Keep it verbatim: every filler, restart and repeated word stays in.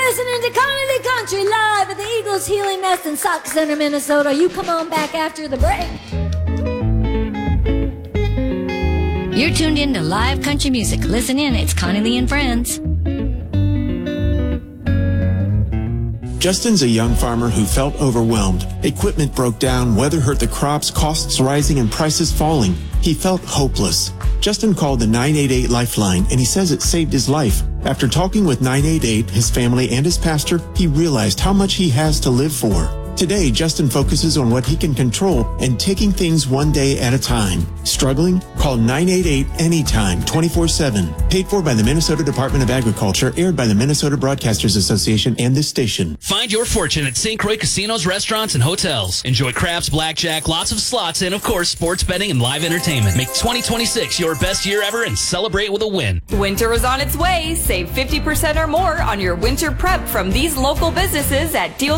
listening to Connolly Country live at the Eagles Healing Nest in Sauk Center, Minnesota. You come on back after the break. You're tuned in to live country music. Listen in, it's Connolly and Friends. Justin's a young farmer who felt overwhelmed. Equipment broke down, weather hurt the crops, costs rising, and prices falling. He felt hopeless. Justin called the nine eight eight Lifeline, and he says it saved his life. After talking with nine eight eight, his family, and his pastor, he realized how much he has to live for. Today, Justin focuses on what he can control and taking things one day at a time. Struggling? Call nine eight eight anytime, twenty-four seven. Paid for by the Minnesota Department of Agriculture, aired by the Minnesota Broadcasters Association and this station. Find your fortune at Saint Croix Casinos, Restaurants, and Hotels. Enjoy craps, blackjack, lots of slots, and of course, sports betting and live entertainment. Make twenty twenty-six your best year ever and celebrate with a win. Winter is on its way. Save fifty percent or more on your winter prep from these local businesses at Deals